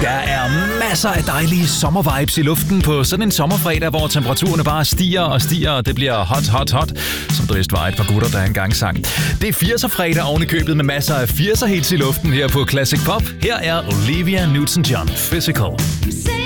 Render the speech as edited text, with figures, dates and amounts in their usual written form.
Der er masser af dejlige sommervibes i luften på sådan en sommerfredag, hvor temperaturerne bare stiger og stiger, og det bliver hot, hot, hot, som der vist var et par gutter, der engang sang. Det er 80'er-fredag oven i købet med masser af 80'er hits i luften her på Classic Pop. Her er Olivia Newton-John, Physical.